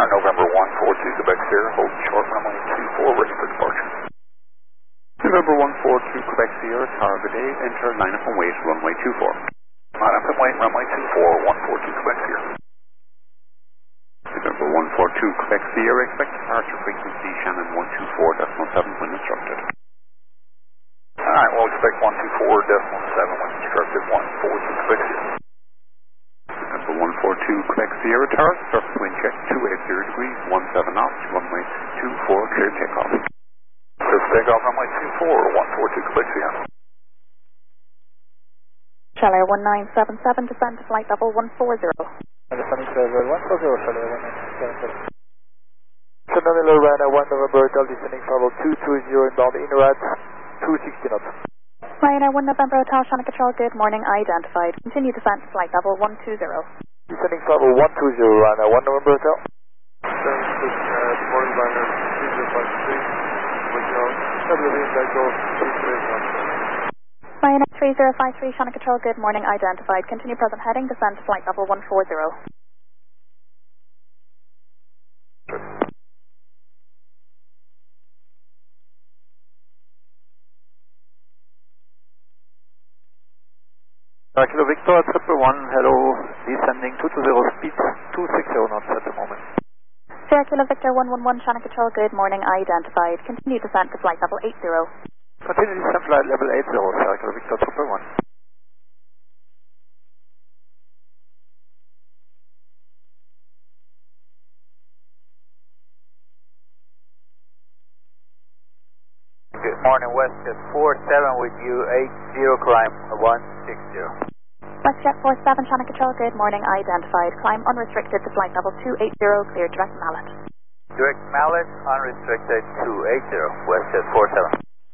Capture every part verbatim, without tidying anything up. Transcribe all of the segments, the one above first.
November one four two Quebec Sierra, hold short runway two four, ready for departure. November one four two Quebec Sierra, Tower, good day, enter line up and wait, runway two four. Line up and wait, runway two four, one four two Quebec Sierra. November one four two Quebec Sierra, expect departure frequency Shannon one two four point seven when instructed. Alright, we'll expect one two four point seven when instructed, one four two Quebec Sierra. November one four two Quebec Sierra, Tower, surface wind check two eight zero degrees, one seven knots, runway two four, clear takeoff. Surface takeoff, runway two four, one four two Quebec Sierra. Charlie one nine seven seven, descend to flight level one four zero. Descending to level one four zero, Charlie one nine seven seven. Nominal Ryanair one November Hotel, descending to level two two zero, inbound INRAD two sixty knots. Ryanair one November Hotel, Shannon Control, good morning, identified. Continue descent to flight level one two zero. Descending to level one two zero, Ryanair one November Hotel. Descending to uh, morning Ryanair three zero five three, waking out, W V back off, two three knots. Ryanair three zero five three, Shannon Control, good morning, identified. Continue present heading, descend to flight level one four zero. Kilo Victor, triple one, hello, descending two two zero, speed two six zero knots at the moment. Sierra Kilo Victor one one one, Shannon Control, good morning, identified. Continue descent to flight level eight zero. Continue descent flight level eight zero, Sierra Kilo Victor, triple one. Good morning, WestJet four seven with you, eight zero, climb one six zero. WestJet four seven, Shannon Control, good morning, identified. Climb unrestricted to flight level two eight zero, clear direct Mallet. Direct Mallet, unrestricted two eight zero, WestJet four seven.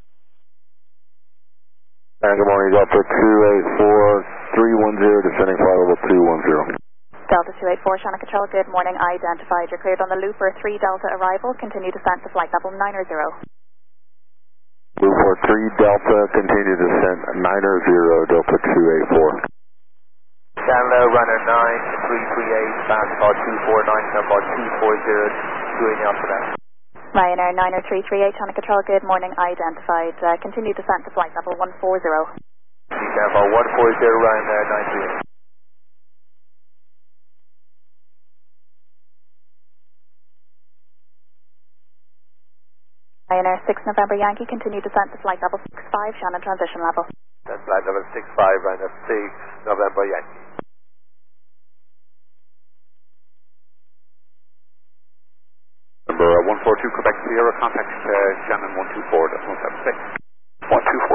And good morning, Delta two eight four three one zero, descending flight level two one zero. Delta two eight four, Shannon Control, good morning, identified. You're cleared on the Looper three Delta arrival. Continue descent to flight level nine zero. Looper three Delta, continue descent nine zero, Delta two eight four. Chandler, runner nine three three eight, fast about two four nine, about two four zero, doing after that. Ryanair nine three three eight, Shannon Control, good morning, identified. Uh, continue descent to flight level one four zero. December one four zero, Ryanair nine three eight. Ryanair six November Yankee, continue descent to flight level six five, Shannon transition level. That's flight level six five, Ryanair six November Yankee. Number one four two Quebec Sierra, contact uh, Shannon one two four point seven six. one two four